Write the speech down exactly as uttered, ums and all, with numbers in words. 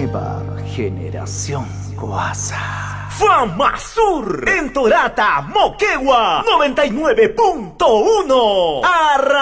Nueva generación Coasa. Famasur en Torata, Moquegua, noventa y nueve punto uno.